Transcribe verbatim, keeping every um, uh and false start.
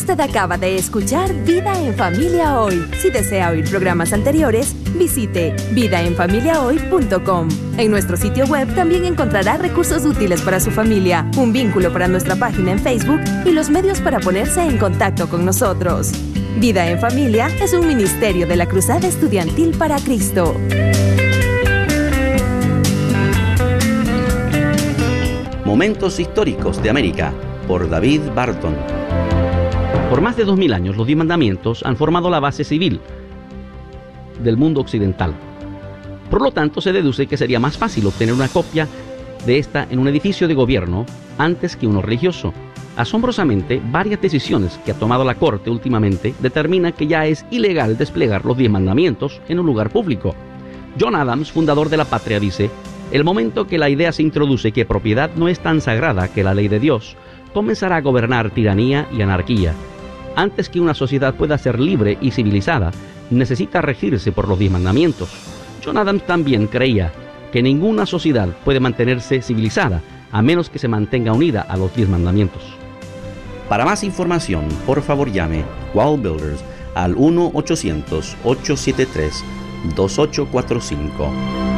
Usted acaba de escuchar Vida en Familia Hoy. Si desea oír programas anteriores, visite vida en familia hoy punto com. En nuestro sitio web también encontrará recursos útiles para su familia, un vínculo para nuestra página en Facebook y los medios para ponerse en contacto con nosotros. Vida en Familia es un ministerio de la Cruzada Estudiantil para Cristo. Momentos históricos de América, por David Barton. Por más de dos mil años, los Diez Mandamientos han formado la base civil del mundo occidental. Por lo tanto, se deduce que sería más fácil obtener una copia de esta en un edificio de gobierno antes que uno religioso. Asombrosamente, varias decisiones que ha tomado la Corte últimamente determinan que ya es ilegal desplegar los Diez Mandamientos en un lugar público. John Adams, fundador de la patria, dice: el momento que la idea se introduce que propiedad no es tan sagrada que la ley de Dios, comenzará a gobernar tiranía y anarquía. Antes que una sociedad pueda ser libre y civilizada, necesita regirse por los Diez Mandamientos. John Adams también creía que ninguna sociedad puede mantenerse civilizada a menos que se mantenga unida a los Diez Mandamientos. Para más información, por favor llame Wall Builders al uno ochocientos, ochocientos setenta y tres, veintiocho cuarenta y cinco.